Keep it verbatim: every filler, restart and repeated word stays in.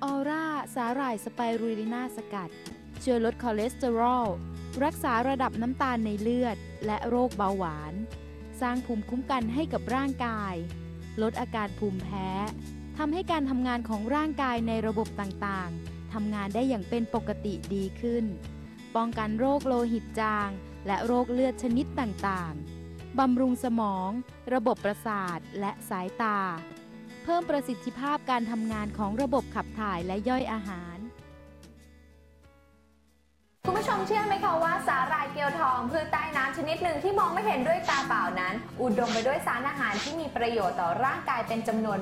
ออร่าสาหร่ายสไปรูลินาสกัดช่วยลดคอเลสเตอรอลรักษาระดับน้ำตาลในเลือดและโรคเบาหวานสร้างภูมิคุ้มกันให้กับร่างกายลดอาการภูมิแพ้ทำให้การทำงานของร่างกายในระบบต่างๆทำงานได้อย่างเป็นปกติดีขึ้นป้องกันโรคโลหิตจางและโรคเลือดชนิดต่างๆบำรุงสมองระบบประสาทและสายตาเพิ่มประสิทธิภาพการทำงานของระบบขับถ่ายและย่อยอาหารคุณผู้ชมเชื่อไหมคะว่าสาหร่ายเกี๊ยวทองพืชใต้น้ำชนิดหนึ่งที่มองไม่เห็นด้วยตาเปล่านั้นอุดมไปด้วยสารอาหารที่มีประโยชน์ต่อร่างกายเป็นจำนวน